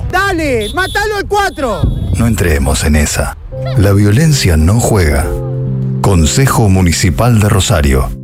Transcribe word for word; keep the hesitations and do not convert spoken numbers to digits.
cuatro! ¡Dale! ¡Mátalo al cuatro! No entremos en esa. La violencia no juega. Consejo Municipal de Rosario.